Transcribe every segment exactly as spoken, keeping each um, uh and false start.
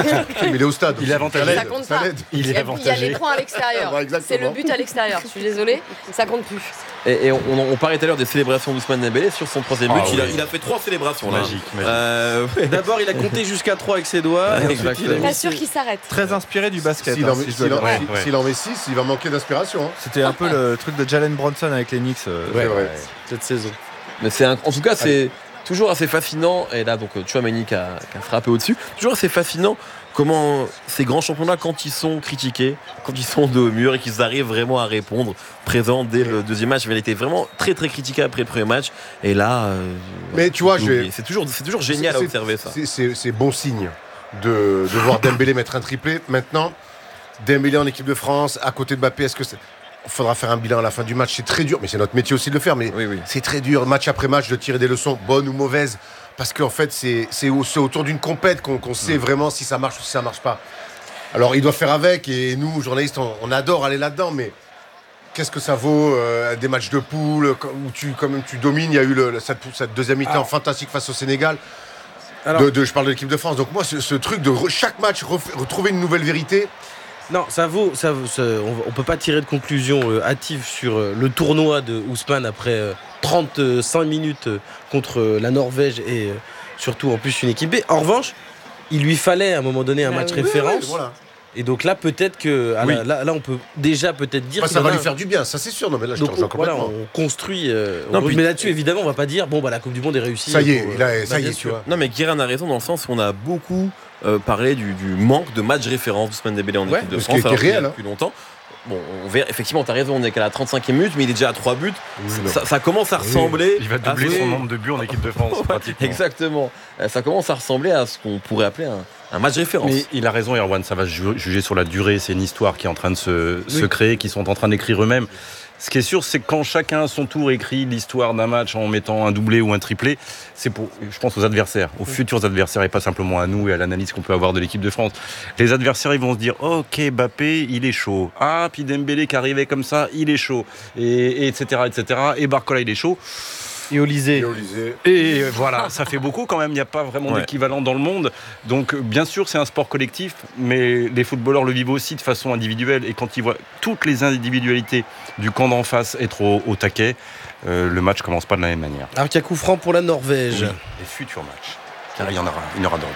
il est au stade. Il est avantagé. Ça compte pas. Il est avantagé. Il y a l'écran à l'extérieur. Ouais, c'est le but à l'extérieur. Je suis désolée, ça compte plus. Et, et on, on parlait tout à l'heure des célébrations d'Ousmane Dembélé sur son troisième but. Ah, il, a, oui. il a fait trois célébrations. Là. Magique. magique. Euh, ouais. D'abord, il a compté jusqu'à trois avec ses doigts. Ouais, et ensuite, il a mis Pas ses- sûr qu'il s'arrête. Très inspiré du basket. S'il hein, en, si met- je dois s'il en- dire. Ouais, s'il- ouais. s'il en met six, il va manquer d'inspiration. hein. C'était un peu le truc de Jalen Brunson avec les Knicks. euh, Ouais, C'est vrai. ouais, cette saison. Mais c'est un- en tout cas, c'est toujours assez fascinant. Et là, donc, Tchouaméni qui a, qui a frappé au-dessus. Toujours assez fascinant comment ces grands champions-là, quand ils sont critiqués, quand ils sont de haut mur et qu'ils arrivent vraiment à répondre présent dès le deuxième match. Il était vraiment très très critiqué après le premier match. Et là, euh, Mais tu vois, je vais- c'est toujours, c'est toujours génial à C'est- observer ça. C'est, c'est, c'est bon signe de, de voir Dembélé mettre un triplé. Maintenant, Dembélé en équipe de France, à côté de Mbappé, est-ce que c'est... Il faudra faire un bilan à la fin du match. C'est très dur, mais c'est notre métier aussi de le faire. Mais Oui, oui. c'est très dur, match après match, de tirer des leçons, bonnes ou mauvaises. Parce qu'en fait, c'est, c'est, au- c'est autour d'une compète qu'on, qu'on sait vraiment si ça marche ou si ça marche pas. Alors, il doit faire avec. Et nous, journalistes, on, on adore aller là-dedans. Mais qu'est-ce que ça vaut euh, des matchs de poule quand- où tu, quand même, tu domines. Il y a eu le, cette, cette deuxième mi-temps Alors- fantastique face au Sénégal. Alors- De, de- je parle de l'équipe de France. Donc moi, ce, ce truc de re- chaque match ref- retrouver une nouvelle vérité. Non, ça vaut. Ça, vaut- ça- on ne peut pas tirer de conclusion euh, hâtive sur euh, le tournoi de Ousmane après euh, trente-cinq minutes euh, contre euh, la Norvège et euh, surtout en plus une équipe B. En revanche, il lui fallait à un moment donné un Ah match oui. référence. Ouais, voilà. Et donc là, peut-être que. ah, Oui. là, là, là, on peut déjà peut-être dire Enfin, qu'il ça en va a lui un. faire du bien, ça c'est sûr. Non mais là, je Donc te rejoins on, voilà, complètement. on construit. euh, Non, on- puis- mais là-dessus, évidemment, on va pas dire bon bah la Coupe du Monde est réussie. Ça y est, Faut, euh, il a- bah, ça y bien est, tu sûr. vois. Non, mais Guérin a raison dans le sens où on a beaucoup euh, parlé du, du manque de match référence d'Ousmane Dembélé en Ouais, équipe de ce France. qui est- qui est alors qu'il y a réel, hein. Depuis longtemps. Bon, on verra, effectivement, t'as raison, on est qu'à la trente-cinquième minute, mais il est déjà à trois buts. Oui, ça, ça commence à ressembler. Il va doubler à ce- son nombre de buts en équipe de France, pratiquement. Exactement. Euh, Ça commence à ressembler à ce qu'on pourrait appeler un, un match référence. Mais il a raison, Erwan, ça va se ju- juger sur la durée. C'est une histoire qui est en train de se, se créer, qu'ils sont en train d'écrire eux-mêmes. Ce qui est sûr, c'est que quand chacun à son tour écrit l'histoire d'un match en mettant un doublé ou un triplé, c'est pour, je pense, aux adversaires, aux futurs adversaires, et pas simplement à nous et à l'analyse qu'on peut avoir de l'équipe de France. Les adversaires, ils vont se dire, ok, Mbappé, il est chaud. Ah, puis Dembélé qui arrivait comme ça, il est chaud. Et, et etc., et cetera. Et Barcola, il est chaud. Et Olysée. Et Olysée. Et voilà, ça fait beaucoup quand même, il n'y a pas vraiment Ouais. d'équivalent dans le monde. Donc bien sûr c'est un sport collectif, mais les footballeurs le vivent aussi de façon individuelle. Et quand ils voient toutes les individualités du camp d'en face être au, au taquet, euh, le match commence pas de la même manière. Alors qu'il y a coup franc pour la Norvège. Oui, les futurs matchs, car il y en aura, il y en aura d'autres.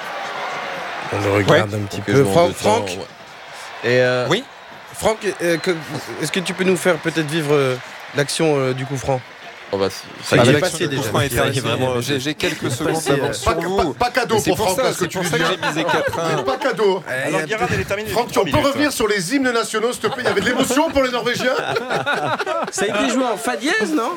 On le regarde un petit Donc, peu. je vois en Franck, deux temps, Franck, ouais. Et euh, Oui. Franck, euh, que- est-ce que tu peux nous faire peut-être vivre euh, l'action euh, du coup franc? on va- Ça y y est est, L'action passé du coup déjà. franc est Il est arrivée. vraiment- J'ai j'ai quelques secondes passé, d'avance euh, sur Pas, vous. pas- pas cadeau C'est pour pour Franck, ça, parce que c'est tu pour lui ça dis. que j'ai misé quatre un. Pas cadeau. Alors Guérin, elle est terminée. Franck, on peut revenir sur les hymnes nationaux, s'il te plaît. Il y avait de l'émotion pour les Norvégiens. Ça a été joué en fa dièse, non?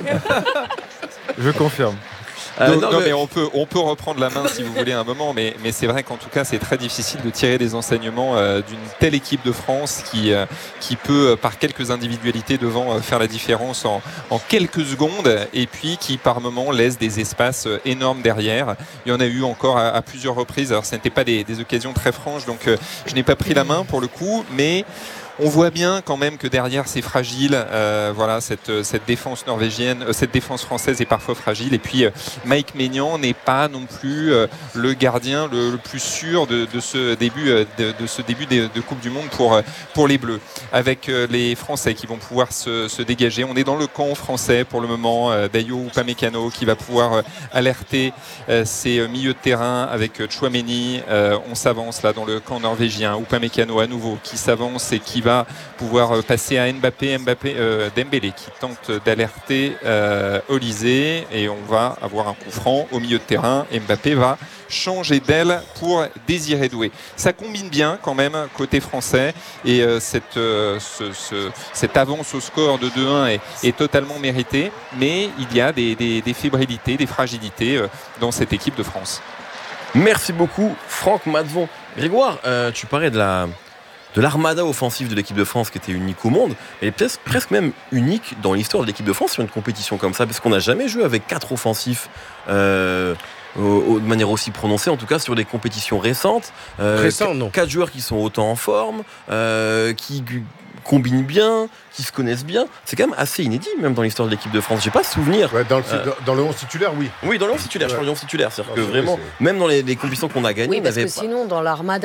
Je confirme. Euh, Donc, non, non, mais- mais on peut, on peut reprendre la main si vous voulez un moment, mais, mais c'est vrai qu'en tout cas c'est très difficile de tirer des enseignements euh, d'une telle équipe de France qui, euh, qui peut euh, par quelques individualités devant euh, faire la différence en, en quelques secondes et puis qui par moments laisse des espaces euh, énormes derrière. Il y en a eu encore à, à plusieurs reprises, alors ce n'était pas des, des occasions très franches donc euh, je n'ai pas pris la main pour le coup, mais on voit bien quand même que derrière c'est fragile, euh, voilà cette, cette défense norvégienne, euh, cette défense française est parfois fragile. Et puis euh, Mike Maignan n'est pas non plus euh, le gardien le, le plus sûr de, de ce début euh, de, de ce début de, de Coupe du Monde pour euh, pour les Bleus. Avec euh, les Français qui vont pouvoir se, se dégager, on est dans le camp français pour le moment. Euh, Dayo Upamecano qui va pouvoir euh, alerter euh, ses euh, milieux de terrain avec euh, Tchouaméni. Euh, on s'avance là dans le camp norvégien. Upamecano à nouveau qui s'avance et qui va pouvoir euh, passer à Mbappé, Mbappé euh, Dembélé qui tente d'alerter euh, Olysée et on va avoir un coup franc au milieu de terrain. Mbappé va changer d'aile pour Désiré Doué. Ça combine bien quand même côté français et euh, cette, euh, ce, ce, cette avance au score de deux un est, est totalement méritée, mais il y a des, des, des fébrilités, des fragilités euh, dans cette équipe de France. Merci beaucoup, Franck Matvon. Grégoire, euh, tu parlais de la de l'armada offensive de l'équipe de France qui était unique au monde, et presque, presque même unique dans l'histoire de l'équipe de France sur une compétition comme ça, parce qu'on n'a jamais joué avec quatre offensifs euh, au- de manière aussi prononcée, en tout cas sur des compétitions récentes. Euh, Récent, non. Quatre joueurs qui sont autant en forme, euh, qui gu- combinent bien, qui se connaissent bien. C'est quand même assez inédit, même dans l'histoire de l'équipe de France. J'ai pas souvenir. Ouais, dans, le, Euh, dans, dans le onze titulaire, oui. Oui, dans le onze titulaire, je Ouais. parle du onze titulaire. C'est-à-dire Non, que c'est vrai, vraiment, c'est- même dans les, les compétitions qu'on a gagnées, Oui, on parce n'avait que pas. sinon, dans l'armada